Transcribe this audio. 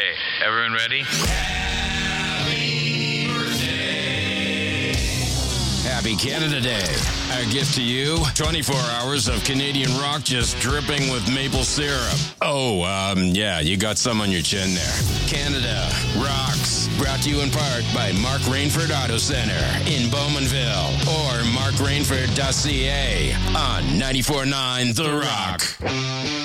Okay, everyone ready? Happy Canada Day. Our gift to you, 24 hours of Canadian rock just dripping with maple syrup. Yeah, you got some on your chin there. Canada rocks. Brought to you in part by Mark Rainford Auto Center in Bowmanville or markrainford.ca on 94.9 The Rock.